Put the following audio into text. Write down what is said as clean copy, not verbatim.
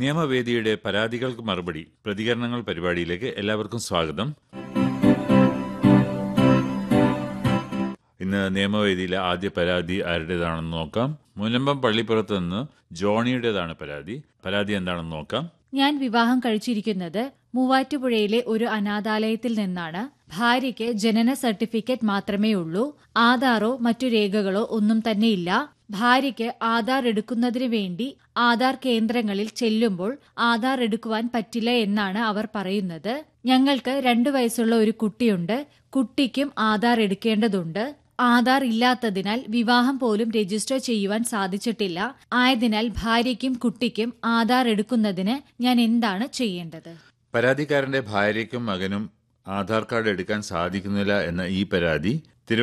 നിയമവേദിയുടെ പരാതികൾക്ക് മറുപടി പ്രതികരണങ്ങൾ പരിപാടിയിലേക്ക് എല്ലാവർക്കും സ്വാഗതം. ഇന്ന് നിയമവേദിയിലെ ആദ്യ പരാതി ആരുടേതാണെന്ന് നോക്കാം. മുനമ്പം പള്ളിപ്പുറത്ത് നിന്ന് ജോണിയുടേതാണ് പരാതി. പരാതി എന്താണെന്ന് നോക്കാം. ഞാൻ വിവാഹം കഴിച്ചിരിക്കുന്നത് മൂവാറ്റുപുഴയിലെ ഒരു അനാഥാലയത്തിൽ നിന്നാണ്. ഭാര്യയ്ക്ക് ജനന സർട്ടിഫിക്കറ്റ് മാത്രമേ ഉള്ളൂ. ആധാറോ മറ്റു രേഖകളോ ഒന്നും തന്നെയില്ല. ഭാര്യയ്ക്ക് ആധാർ എടുക്കുന്നതിന് വേണ്ടി ആധാർ കേന്ദ്രങ്ങളിൽ ചെല്ലുമ്പോൾ ആധാർ എടുക്കുവാൻ പറ്റില്ല എന്നാണ് അവർ പറയുന്നത്. ഞങ്ങൾക്ക് 2 വയസ്സുള്ള ഒരു കുട്ടിയുണ്ട്. കുട്ടിക്കും ആധാർ എടുക്കേണ്ടതുണ്ട്. ആധാർ ഇല്ലാത്തതിനാൽ വിവാഹം പോലും രജിസ്റ്റർ ചെയ്യുവാൻ സാധിച്ചിട്ടില്ല. ആയതിനാൽ ഭാര്യയ്ക്കും കുട്ടിക്കും ആധാർ എടുക്കുന്നതിന് ഞാൻ എന്താണ് ചെയ്യേണ്ടത്? പരാതിക്കാരന്റെ ഭാര്യയ്ക്കും മകനും ആധാർ കാർഡ് എടുക്കാൻ സാധിക്കുന്നില്ല എന്ന ഈ പരാതി